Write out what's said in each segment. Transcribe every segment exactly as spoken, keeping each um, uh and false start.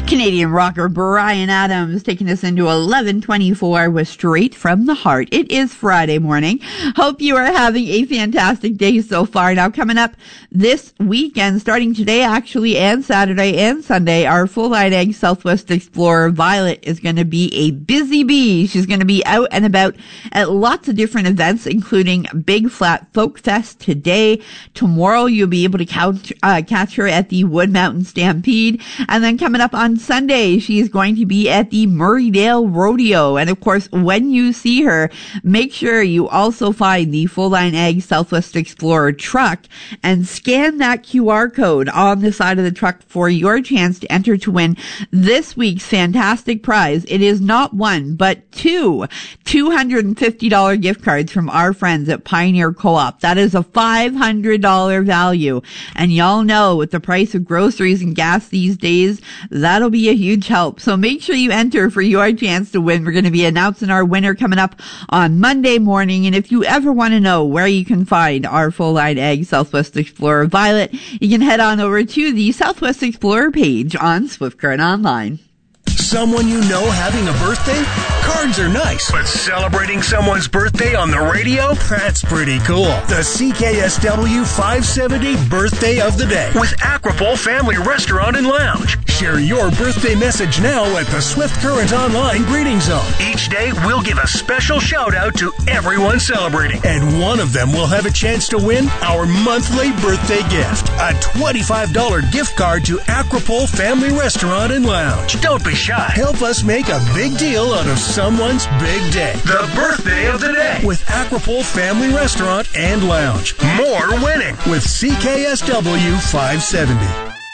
Canadian rocker Bryan Adams taking us into eleven twenty-four with Straight from the Heart. It is Friday morning. Hope you are having a fantastic day so far. Now, coming up this weekend, starting today actually, and Saturday and Sunday, our Full Line Egg Southwest Explorer Violet is going to be a busy bee. She's going to be out and about at lots of different events, including Big Flat Folk Fest today. Tomorrow, you'll be able to couch, uh, catch her at the Wood Mountain Stampede. And then coming up on Sunday, she's going to be at the Murraydale Rodeo. And of course, when you see her, make sure you also find the Full Line Egg Southwest Explorer truck and scan that Q R code on the side of the truck for your chance to enter to win this week's fantastic prize. It is not one, but two two hundred fifty dollars gift cards from our friends at Pioneer Co-op. That is a five hundred dollars value. And y'all know with the price of groceries and gas these days, that'll be a huge help. So make sure you enter for your chance to win. We're going to be announcing our winner coming up on Monday morning. And if you ever want to know where you can find our Full Line Egg Southwest Explorer Violet, you can head on over to the Southwest Explorer page on Swift Current Online. Someone you know having a birthday? Cards are nice. But celebrating someone's birthday on the radio? That's pretty cool. The C K S W five seventy Birthday of the Day with Aquapole Family Restaurant and Lounge. Share your birthday message now at the Swift Current Online Greeting Zone. Each day, we'll give a special shout out to everyone celebrating. And one of them will have a chance to win our monthly birthday gift. A twenty-five dollars gift card to Aquapole Family Restaurant and Lounge. Don't be shy. Help us make a big deal out of someone's big day. The Birthday of the Day with Aquapole Family Restaurant and Lounge. More winning with C K S W five seventy.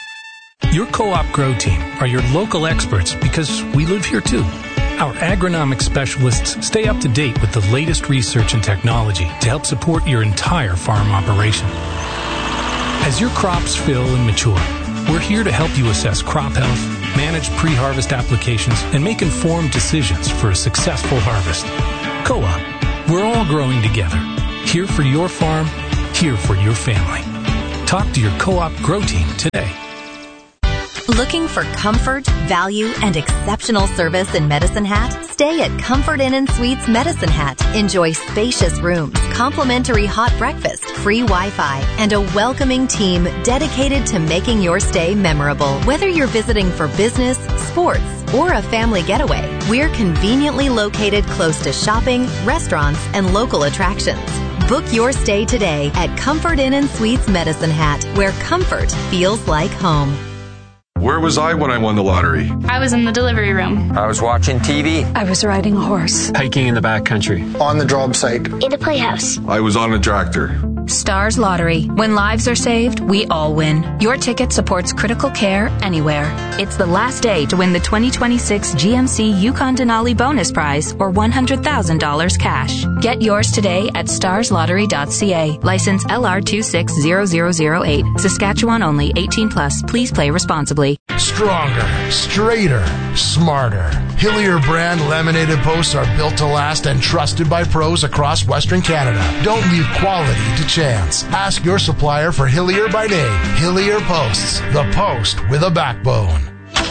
Your Co-op Grow team are your local experts because we live here too. Our agronomic specialists stay up to date with the latest research and technology to help support your entire farm operation. As your crops fill and mature, we're here to help you assess crop health, manage pre-harvest applications, and make informed decisions for a successful harvest. Co-op, we're all growing together. Here for your farm, here for your family. Talk to your Co-op Grow team today. Looking for comfort, value, and exceptional service in Medicine Hat? Stay at Comfort Inn and Suites Medicine Hat. Enjoy spacious rooms, complimentary hot breakfast, free Wi-Fi, and a welcoming team dedicated to making your stay memorable. Whether you're visiting for business, sports, or a family getaway, we're conveniently located close to shopping, restaurants, and local attractions. Book your stay today at Comfort Inn and Suites Medicine Hat, where comfort feels like home. Where was I when I won the lottery? I was in the delivery room. I was watching T V. I was riding a horse. Hiking in the backcountry. On the job site. In the playhouse. I was on a tractor. Stars Lottery. When lives are saved, we all win. Your ticket supports critical care anywhere. It's the last day to win the twenty twenty-six G M C Yukon Denali Bonus Prize or one hundred thousand dollars cash. Get yours today at stars lottery dot c a. License L R two six zero zero zero eight. Saskatchewan only. eighteen plus. Please play responsibly. Stronger, straighter, smarter. Hillier brand laminated posts are built to last and trusted by pros across Western Canada. Don't leave quality to chance. Ask your supplier for Hillier by name. Hillier Posts, the post with a backbone.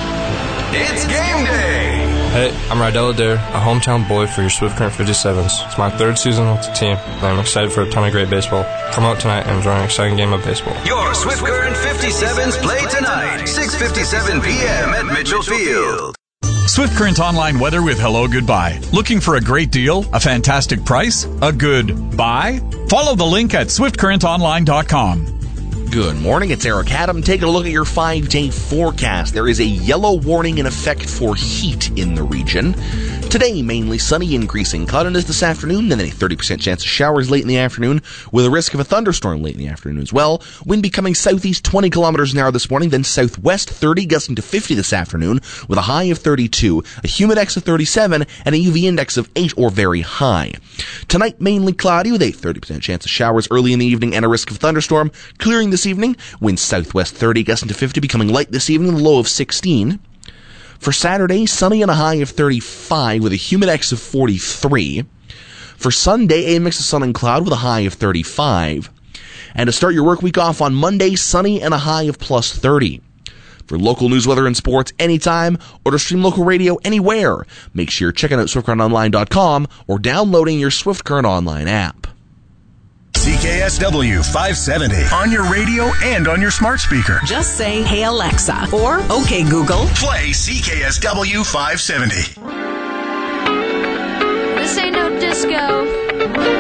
It's game day! Hey, I'm Rydell Adair, a hometown boy for your Swift Current fifty-sevens. It's my third season with the team, and I'm excited for a ton of great baseball. Come out tonight and enjoy an exciting game of baseball. Your Swift Current fifty-sevens play tonight, six fifty-seven p.m. at Mitchell Field. Swift Current Online weather with Hello Goodbye. Looking for a great deal? A fantastic price? A good buy? Follow the link at swift current online dot com. Good morning, it's Eric Adam. Taking a look at your five-day forecast. There is a yellow warning in effect for heat in the region. Today, mainly sunny, increasing cloudiness this afternoon, then a thirty percent chance of showers late in the afternoon, with a risk of a thunderstorm late in the afternoon as well. Wind becoming southeast twenty kilometers an hour this morning, then southwest thirty, gusting to fifty this afternoon, with a high of thirty-two, a humidex of thirty-seven, and a U V index of eight or very high. Tonight, mainly cloudy, with a thirty percent chance of showers early in the evening and a risk of thunderstorm. Clearing this evening, wind southwest thirty, gusting to fifty, becoming light this evening, a low of sixteen. For Saturday, sunny and a high of thirty-five with a humidex of forty-three. For Sunday, a mix of sun and cloud with a high of thirty-five. And to start your work week off on Monday, sunny and a high of plus thirty. For local news, weather, and sports anytime, or to stream local radio anywhere, make sure you're checking out swift current online dot com or downloading your Swift Current Online app. C K S W five seventy on your radio and on your smart speaker. Just say, "Hey Alexa," or "Okay Google." Play C K S W five seventy. This ain't no disco.